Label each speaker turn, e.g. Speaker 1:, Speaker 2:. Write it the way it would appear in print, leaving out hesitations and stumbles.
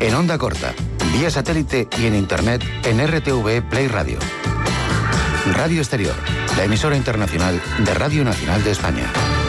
Speaker 1: en onda corta, vía satélite y en internet en RTV Play Radio. Radio Exterior, la emisora internacional de Radio Nacional de España.